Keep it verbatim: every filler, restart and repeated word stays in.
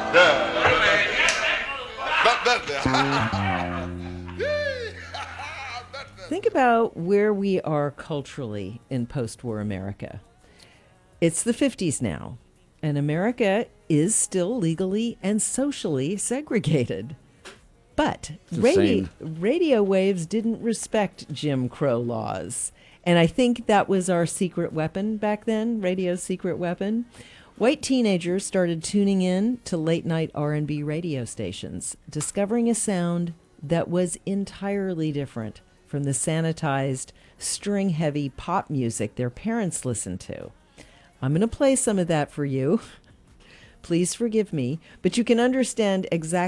Think about where we are culturally in post-war America. It's the fifties now, and America is still legally and socially segregated. But radio, radio waves didn't respect Jim Crow laws. And I think that was our secret weapon back then, radio's secret weapon. White teenagers started tuning in to late-night R and B radio stations, discovering a sound that was entirely different from the sanitized, string-heavy pop music their parents listened to. I'm going to play some of that for you. Please forgive me, but you can understand exactly